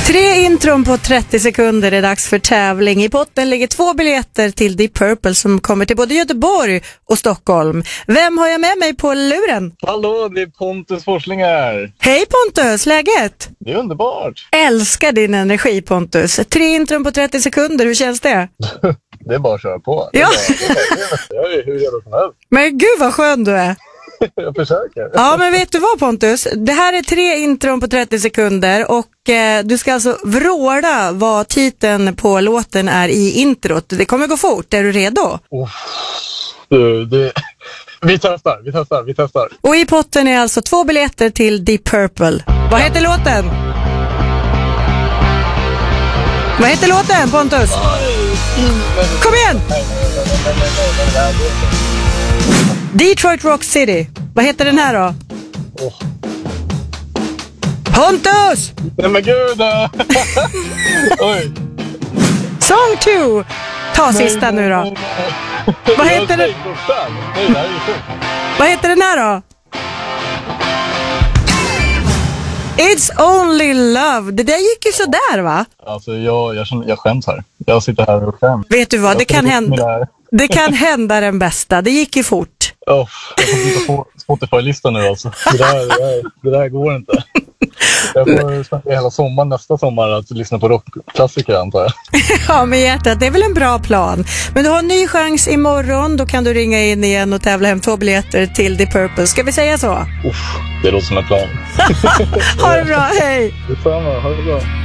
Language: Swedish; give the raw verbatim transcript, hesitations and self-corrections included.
Tre intron på trettio sekunder är dags för tävling. I potten ligger två biljetter till Deep Purple som kommer till både Göteborg och Stockholm. Vem har jag med mig på luren? Hallå, det är Pontus Forsling här. Hej Pontus, läget? Det är underbart. Älskar din energi Pontus. Tre intron på trettio sekunder, hur känns det? Det är bara att köra på. Ja. Jag är hur jävla som helst. Men gud vad skön du är. Jag försöker. Ja, men vet du vad Pontus? Det här är tre intron på trettio sekunder och eh, du ska alltså vråla vad titeln på låten är i introt. Det kommer gå fort. Är du redo? Oh, du, det... Vi testar, vi testar, vi testar. Och i potten är alltså två biljetter till Deep Purple. Vad heter låten? Vad heter låten, Pontus? Kom igen! Detroit Rock City. Vad heter den här då? Oh. Pontus! Nej men gud! Oj. Song two. Ta sista nu då. Vad heter den? Vad heter den här då? It's Only Love. Det där gick ju sådär va? Alltså jag, jag, jag skäms här. Jag sitter här och skäms. Vet du vad, det kan hända. Det kan hända den bästa. Det gick ju fort. Oh, jag får inte på Spotify-listan nu alltså. Det där, det, där, det där går inte. Jag får spendera hela sommaren nästa sommar att lyssna på rockklassiker antar jag. Ja, med hjärtat. Det är väl en bra plan. Men du har en ny chans imorgon. Då kan du ringa in igen och tävla hem två biljetter till The Purple. Ska vi säga så? Uff, det låter som en plan. Ha det bra, hej! Detsamma, ha det bra.